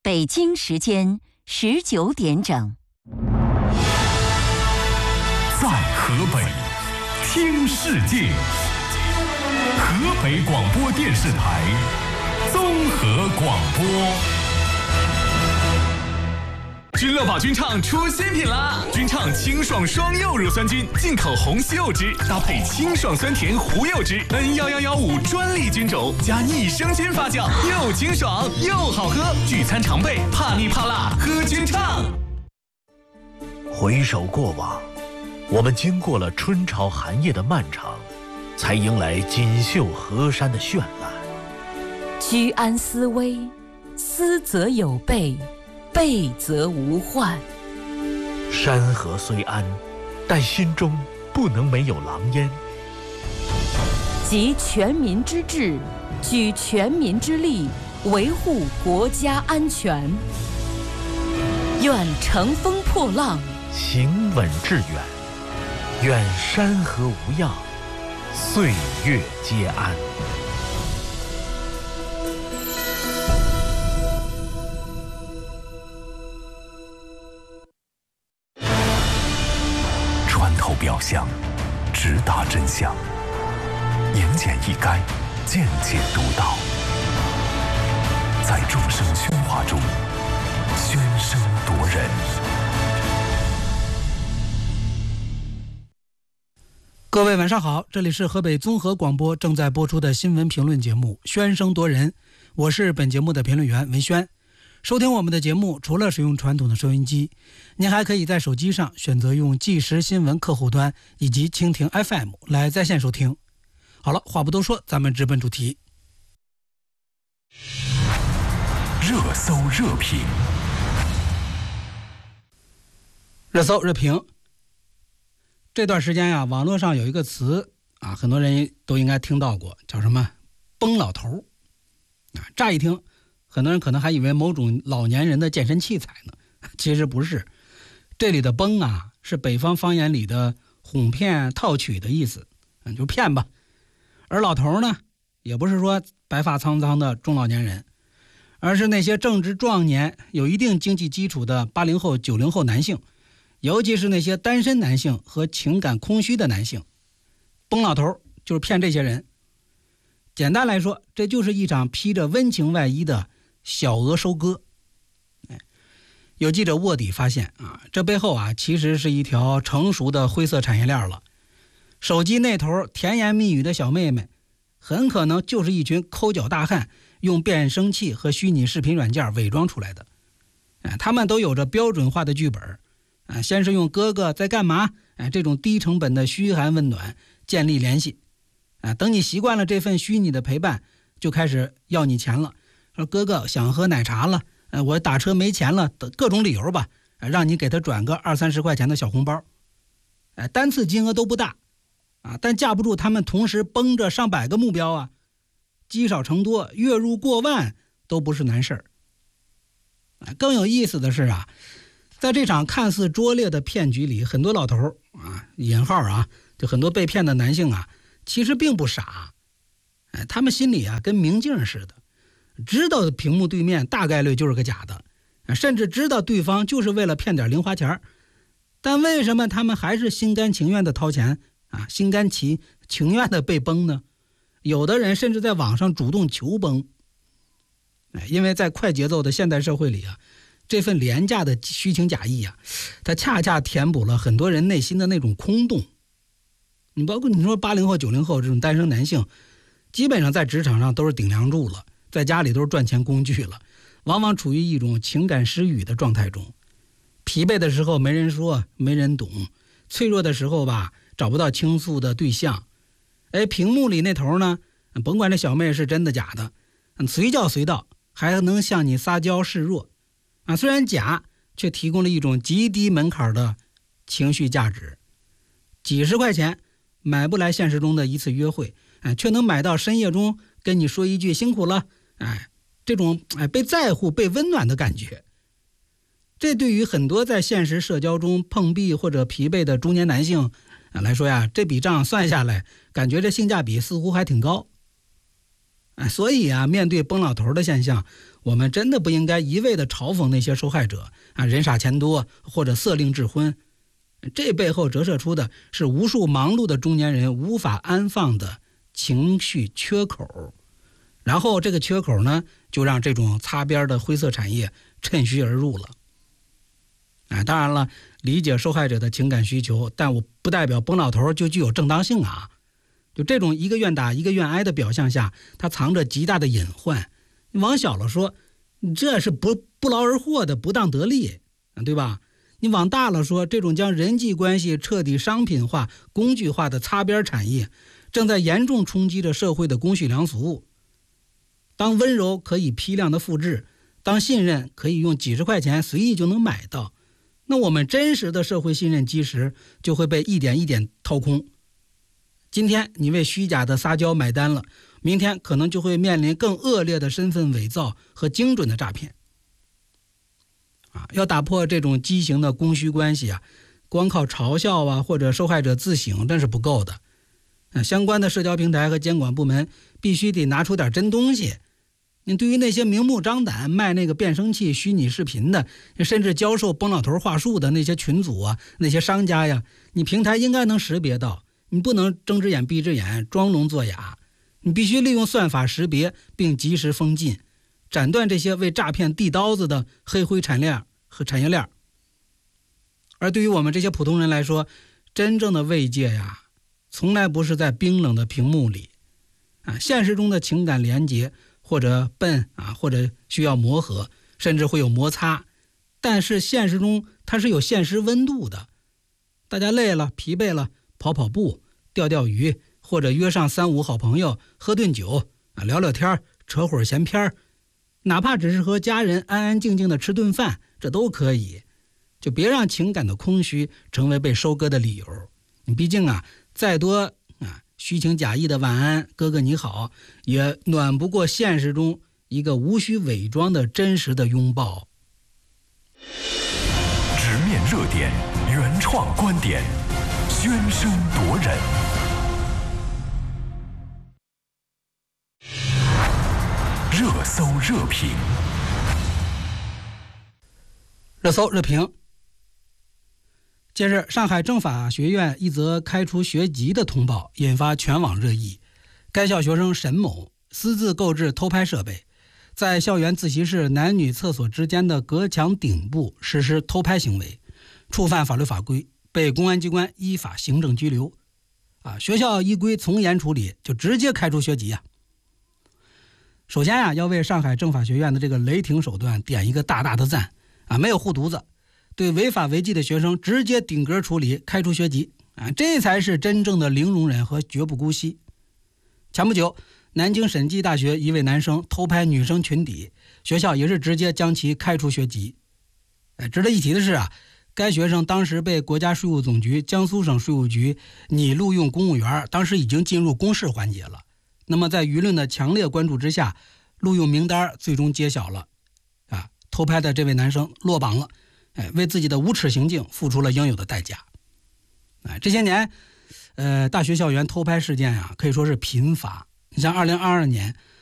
北京时间19点整。 在河北听世界，河北广播电视台综合广播。君乐宝菌畅出新品啦！菌畅清爽双柚乳酸菌，进口红西柚汁搭配清爽酸甜胡柚汁 N1115专利菌种，加益生菌发酵，又清爽又好喝。聚餐常备，怕腻怕辣喝菌畅。 回首过往，我们经过了春潮寒夜的漫长，才迎来锦绣河山的绚烂。 居安思危，思则有备，备则无患。 山河虽安，但心中不能没有狼烟。 集全民之智，举全民之力，维护国家安全。愿乘风破浪， 行稳致远。愿山河无恙，岁月皆安。 穿透表象，直达真相，言简意赅，见解独到，在众生喧哗中喧声夺人。 各位晚上好，这里是河北综合广播正在播出的新闻评论节目《喧声夺人》，我是本节目的评论员文轩。收听我们的节目，除了使用传统的收音机，您还可以在手机上选择用即时新闻客户端以及蜻蜓 FM 来在线收听。好了，话不多说，咱们直奔主题。 热搜热评， 热搜热评。这段时间呀，网络上有一个词啊，很多人都应该听到过，叫什么崩老头啊。乍一听，很多人可能还以为某种老年人的健身器材呢，其实不是。这里的崩啊，是北方方言里的哄骗套取的意思，就骗吧。而老头呢，也不是说白发苍苍的中老年人，而是那些正值壮年、有一定经济基础的80后、90后男性，尤其是那些单身男性和情感空虚的男性。崩老头就是骗这些人。简单来说，这就是一场披着温情外衣的小额收割。有记者卧底发现啊，这背后啊其实是一条成熟的灰色产业链了。手机那头甜言蜜语的小妹妹，很可能就是一群抠脚大汉用变声器和虚拟视频软件伪装出来的。他们都有着标准化的剧本。先是用哥哥在干嘛这种低成本的嘘寒问暖建立联系。等你习惯了这份虚拟的陪伴，就开始要你钱了，说哥哥想喝奶茶了，我打车没钱了，各种理由吧，让你给他转个20-30块钱的小红包。单次金额都不大但架不住他们同时绷着上百个目标啊，积少成多，月入过万都不是难事儿。更有意思的是啊，在这场看似拙劣的骗局里，很多老头引号就很多被骗的男性其实并不傻。他们心里跟明镜似的，知道屏幕对面大概率就是个假的，甚至知道对方就是为了骗点零花钱，但为什么他们还是心甘情愿的掏钱心甘情愿的被崩呢？有的人甚至在网上主动求崩。因为在快节奏的现代社会里这份廉价的虚情假意它恰恰填补了很多人内心的那种空洞。你包括你说80后、90后这种单身男性，基本上在职场上都是顶梁柱了，在家里都是赚钱工具了，往往处于一种情感失语的状态中。疲惫的时候没人说，没人懂；脆弱的时候找不到倾诉的对象。屏幕里那头呢，甭管这小妹是真的假的，随叫随到，还能向你撒娇示弱虽然假，却提供了一种极低门槛的情绪价值。几十块钱买不来现实中的一次约会，却能买到深夜中跟你说一句辛苦了，这种被在乎、被温暖的感觉。这对于很多在现实社交中碰壁或者疲惫的中年男性来说这笔账算下来，感觉这性价比似乎还挺高。 所以啊，面对崩老头的现象，我们真的不应该一味的嘲讽那些受害者啊，人傻钱多或者色令智昏。这背后折射出的是无数忙碌的中年人无法安放的情绪缺口，然后这个缺口呢，就让这种擦边的灰色产业趁虚而入了。当然了，理解受害者的情感需求，但我不代表崩老头就具有正当性啊。就这种一个愿打一个愿挨的表象下，它藏着极大的隐患。你往小了说，这是不劳而获的不当得利，对吧？你往大了说，这种将人际关系彻底商品化、工具化的擦边产业，正在严重冲击着社会的公序良俗。当温柔可以批量的复制，当信任可以用几十块钱随意就能买到，那我们真实的社会信任基石就会被一点一点掏空。今天你为虚假的撒娇买单了，明天可能就会面临更恶劣的身份伪造和精准的诈骗。要打破这种畸形的供需关系啊，光靠嘲笑啊或者受害者自省真是不够的。相关的社交平台和监管部门必须得拿出点真东西。你对于那些明目张胆卖那个变声器、虚拟视频的，甚至教授崩老头话术的那些群组啊、那些商家呀，你平台应该能识别到。你不能睁只眼闭只眼，装聋作哑，你必须利用算法识别并及时封禁，斩断这些为诈骗递刀子的黑灰产链和产业链。而对于我们这些普通人来说，真正的慰藉呀，从来不是在冰冷的屏幕里现实中的情感连结或者笨或者需要磨合，甚至会有摩擦，但是现实中它是有现实温度的。大家累了疲惫了，跑跑步、钓钓鱼，或者约上3-5好朋友喝顿酒聊聊天，扯会儿闲篇，哪怕只是和家人安安静静的吃顿饭，这都可以。就别让情感的空虚成为被收割的理由。你毕竟再多虚情假意的晚安哥哥你好，也暖不过现实中一个无需伪装的真实的拥抱。 直面热点，原创观点，喧声夺人。热搜热评。 热搜热评。近日，上海政法学院一则开除学籍的通报引发全网热议。该校学生沈某私自购置偷拍设备，在校园自习室男女厕所之间的隔墙顶部实施偷拍行为，触犯法律法规，被公安机关依法行政拘留。学校依规从严处理，就直接开除学籍首先要为上海政法学院的这个雷霆手段点一个大大的赞没有护犊子，对违法违纪的学生直接顶格处理，开除学籍这才是真正的零容忍和绝不姑息。前不久，南京审计大学一位男生偷拍女生裙底，学校也是直接将其开除学籍。值得一提的是该学生当时被国家税务总局、江苏省税务局拟录用公务员，当时已经进入公示环节了。那么在舆论的强烈关注之下，录用名单最终揭晓了偷拍的这位男生落榜了，为自己的无耻行径付出了应有的代价。这些年大学校园偷拍事件可以说是频发。你像2022年